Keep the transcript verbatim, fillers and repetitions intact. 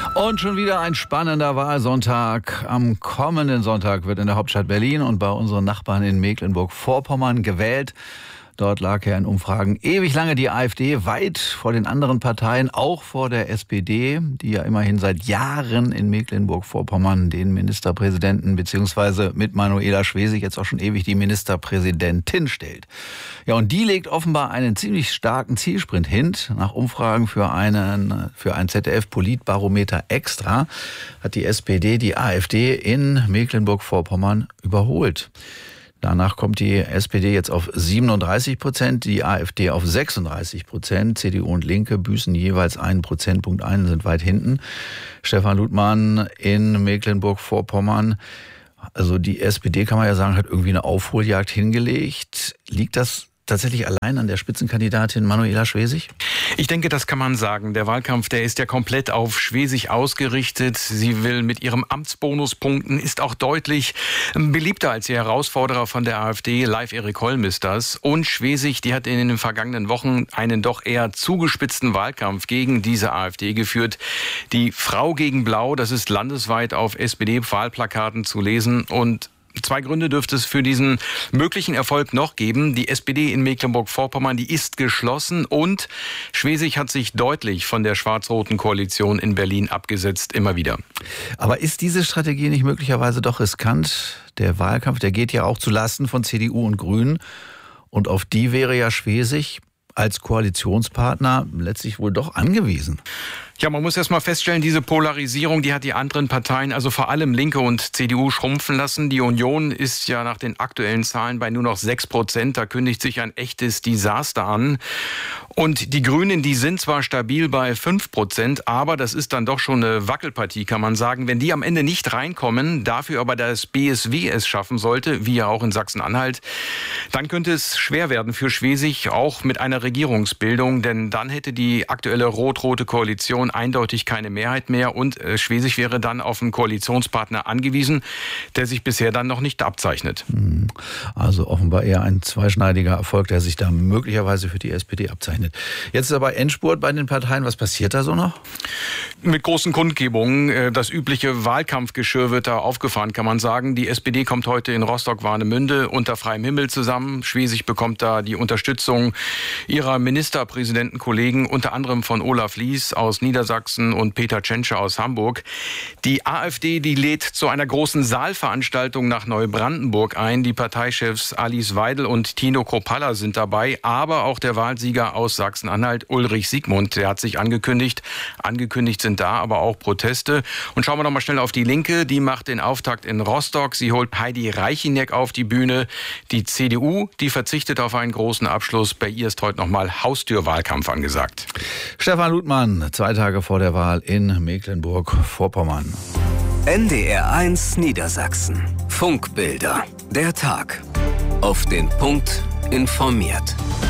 Und schon wieder ein spannender Wahlsonntag. Am kommenden Sonntag wird in der Hauptstadt Berlin und bei unseren Nachbarn in Mecklenburg-Vorpommern gewählt. Dort lag ja in Umfragen ewig lange die AfD weit vor den anderen Parteien, auch vor der S P D, die ja immerhin seit Jahren in Mecklenburg-Vorpommern den Ministerpräsidenten bzw. mit Manuela Schwesig jetzt auch schon ewig die Ministerpräsidentin stellt. Ja, und die legt offenbar einen ziemlich starken Zielsprint hin. Nach Umfragen für einen für ein Z D F-Politbarometer Extra hat die S P D die AfD in Mecklenburg-Vorpommern überholt. Danach kommt die S P D jetzt auf siebenunddreißig Prozent, die AfD auf sechsunddreißig Prozent. C D U und Linke büßen jeweils einen Prozentpunkt ein, sind weit hinten. Stefan Ludmann in Mecklenburg-Vorpommern. Also die S P D, kann man ja sagen, hat irgendwie eine Aufholjagd hingelegt. Liegt das tatsächlich allein an der Spitzenkandidatin Manuela Schwesig? Ich denke, das kann man sagen. Der Wahlkampf, der ist ja komplett auf Schwesig ausgerichtet. Sie will mit ihrem Amtsbonus punkten, ist auch deutlich beliebter als ihr Herausforderer von der AfD. Live Erik Holm ist das. Und Schwesig, die hat in den vergangenen Wochen einen doch eher zugespitzten Wahlkampf gegen diese AfD geführt. Die Frau gegen Blau, das ist landesweit auf S P D-Wahlplakaten zu lesen. Und zwei Gründe dürfte es für diesen möglichen Erfolg noch geben. Die S P D in Mecklenburg-Vorpommern, die ist geschlossen und Schwesig hat sich deutlich von der schwarz-roten Koalition in Berlin abgesetzt, immer wieder. Aber ist diese Strategie nicht möglicherweise doch riskant? Der Wahlkampf, der geht ja auch zu Lasten von C D U und Grünen und auf die wäre ja Schwesig als Koalitionspartner letztlich wohl doch angewiesen. Ja, man muss erst mal feststellen, diese Polarisierung, die hat die anderen Parteien, also vor allem Linke und C D U, schrumpfen lassen. Die Union ist ja nach den aktuellen Zahlen bei nur noch sechs Prozent. Da kündigt sich ein echtes Desaster an. Und die Grünen, die sind zwar stabil bei fünf Prozent, aber das ist dann doch schon eine Wackelpartie, kann man sagen. Wenn die am Ende nicht reinkommen, dafür aber das B S W es schaffen sollte, wie ja auch in Sachsen-Anhalt, dann könnte es schwer werden für Schwesig, auch mit einer Regierungsbildung. Denn dann hätte die aktuelle rot-rote Koalition eindeutig keine Mehrheit mehr und äh, Schwesig wäre dann auf einen Koalitionspartner angewiesen, der sich bisher dann noch nicht abzeichnet. Also offenbar eher ein zweischneidiger Erfolg, der sich da möglicherweise für die S P D abzeichnet. Jetzt ist aber Endspurt bei den Parteien. Was passiert da so noch? Mit großen Kundgebungen. Das übliche Wahlkampfgeschirr wird da aufgefahren, kann man sagen. Die S P D kommt heute in Rostock-Warnemünde unter freiem Himmel zusammen. Schwesig bekommt da die Unterstützung ihrer Ministerpräsidentenkollegen, unter anderem von Olaf Lies aus Niedersachsen und Peter Tschentscher aus Hamburg. Die AfD, die lädt zu einer großen Saalveranstaltung nach Neubrandenburg ein. Die Parteichefs Alice Weidel und Tino Kropalla sind dabei, aber auch der Wahlsieger aus Sachsen-Anhalt, Ulrich Siegmund, der hat sich angekündigt. Angekündigt sind da aber auch Proteste. Und schauen wir noch mal schnell auf die Linke. Die macht den Auftakt in Rostock. Sie holt Heidi Reicheniek auf die Bühne. Die C D U, die verzichtet auf einen großen Abschluss. Bei ihr ist heute noch mal Haustürwahlkampf angesagt. Stefan Ludmann, zwei Tage vor der Wahl in Mecklenburg-Vorpommern. N D R eins Niedersachsen. Funkbilder. Der Tag. Auf den Punkt informiert.